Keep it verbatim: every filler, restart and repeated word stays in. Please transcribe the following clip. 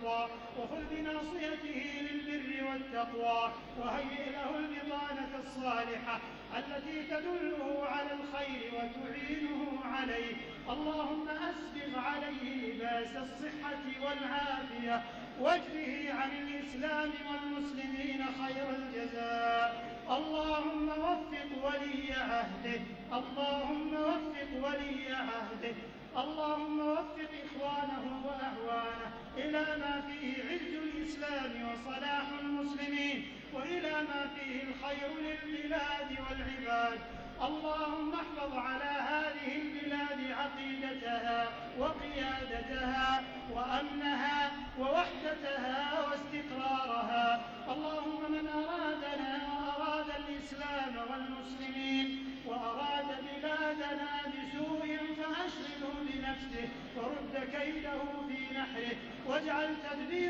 والترضى، وخذ بناصيته للبر والتقوى، وهيئ له البطانة الصالحة التي تدله على الخير وتعينه عليه. اللهم أسبغ عليه لباس الصحة والعافية، واجزه عن الإسلام والمسلمين خير الجزاء. اللهم وفق ولي عهده اللهم وفق ولي عهده اللهم وفق إخوانه وأعوانه إلى ما فيه عز الإسلام وصلاح المسلمين، وإلى ما فيه الخير للبلاد والعباد. اللهم احفظ على هذه البلاد عقيدتها وقيادتها وأمنها ووحدتها واستقرارها. اللهم من أرادنا وأراد الإسلام والمسلمين وأراد بلادنا بسوء فأشغله بنفسه ورد كيده في نحره، واجعل تدبيره